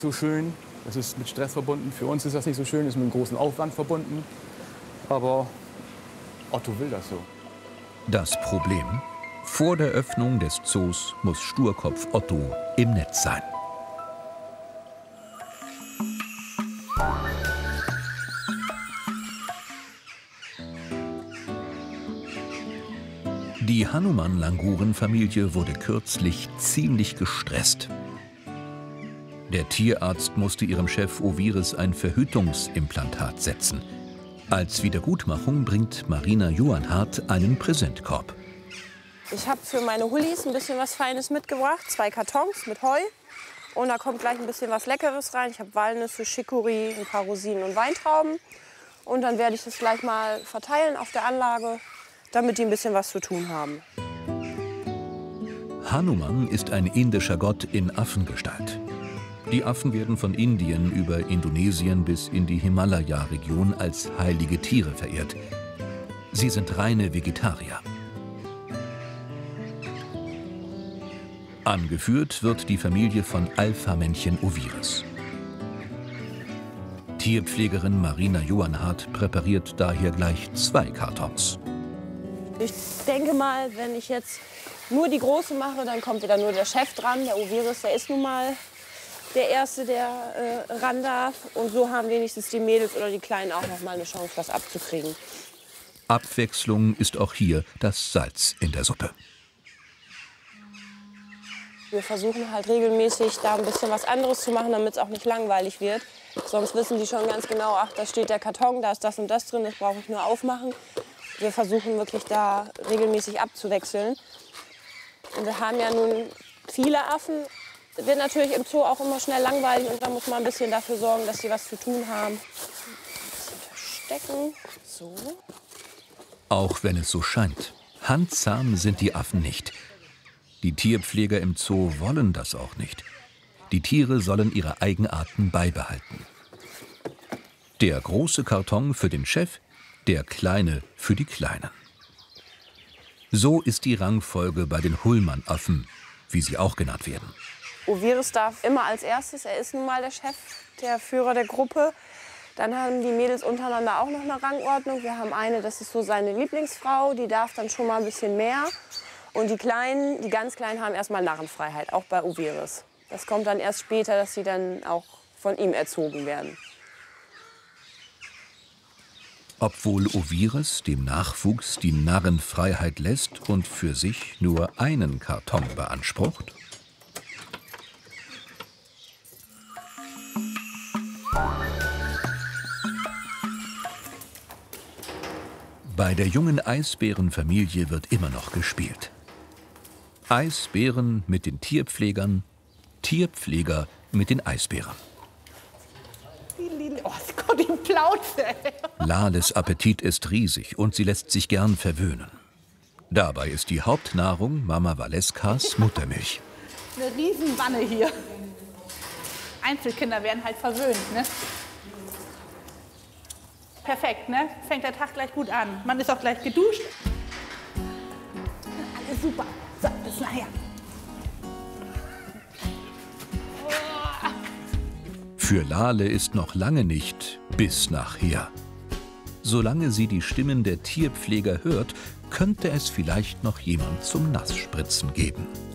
So schön, es ist mit Stress verbunden. Für uns ist das nicht so schön, es ist mit einem großen Aufwand verbunden. Aber Otto will das so. Das Problem? Vor der Öffnung des Zoos muss Sturkopf Otto im Netz sein. Die Hanuman-Languren-Familie wurde kürzlich ziemlich gestresst. Der Tierarzt musste ihrem Chef Oviris ein Verhütungsimplantat setzen. Als Wiedergutmachung bringt Marina Johannhardt einen Präsentkorb. Ich habe für meine Hullis ein bisschen was Feines mitgebracht. 2 Kartons mit Heu. Und da kommt gleich ein bisschen was Leckeres rein. Ich habe Walnüsse, Chicorée, ein paar Rosinen und Weintrauben. Und dann werde ich das gleich mal verteilen auf der Anlage, damit die ein bisschen was zu tun haben. Hanuman ist ein indischer Gott in Affengestalt. Die Affen werden von Indien über Indonesien bis in die Himalaya-Region als heilige Tiere verehrt. Sie sind reine Vegetarier. Angeführt wird die Familie von Alpha-Männchen Oviris. Tierpflegerin Marina Johannhardt präpariert daher gleich 2 Kartons. Ich denke mal, wenn ich jetzt nur die große mache, dann kommt wieder nur der Chef dran. Der Oviris, der ist nun mal der Erste, der ran darf. Und so haben wenigstens die Mädels oder die Kleinen auch noch mal eine Chance, das abzukriegen. Abwechslung ist auch hier das Salz in der Suppe. Wir versuchen halt regelmäßig da ein bisschen was anderes zu machen, damit es auch nicht langweilig wird. Sonst wissen die schon ganz genau, ach, da steht der Karton, da ist das und das drin, das brauche ich nur aufmachen. Wir versuchen wirklich da regelmäßig abzuwechseln. Und wir haben ja nun viele Affen. Wird natürlich im Zoo auch immer schnell langweilig und da muss man ein bisschen dafür sorgen, dass sie was zu tun haben. Ein bisschen verstecken, so. Auch wenn es so scheint, handzahm sind die Affen nicht. Die Tierpfleger im Zoo wollen das auch nicht. Die Tiere sollen ihre Eigenarten beibehalten. Der große Karton für den Chef, der kleine für die Kleinen. So ist die Rangfolge bei den Hullmann-Affen, wie sie auch genannt werden. Oviris darf immer als erstes, er ist nun mal der Chef, der Führer der Gruppe. Dann haben die Mädels untereinander auch noch eine Rangordnung. Wir haben eine, das ist so seine Lieblingsfrau, die darf dann schon mal ein bisschen mehr. Und die Kleinen, die ganz Kleinen, haben erstmal Narrenfreiheit, auch bei Oviris. Das kommt dann erst später, dass sie dann auch von ihm erzogen werden. Obwohl Oviris dem Nachwuchs die Narrenfreiheit lässt und für sich nur einen Karton beansprucht? Bei der jungen Eisbärenfamilie wird immer noch gespielt. Eisbären mit den Tierpflegern, Tierpfleger mit den Eisbären. Oh Gott, die Plauze! Lales Appetit ist riesig und sie lässt sich gern verwöhnen. Dabei ist die Hauptnahrung Mama Valeskas Muttermilch. Eine Riesenwanne hier. Einzelkinder werden halt verwöhnt, ne? Perfekt, ne? Fängt der Tag gleich gut an. Man ist auch gleich geduscht. Alles super. So, bis nachher. Für Lale ist noch lange nicht bis nachher. Solange sie die Stimmen der Tierpfleger hört, könnte es vielleicht noch jemand zum Nassspritzen geben.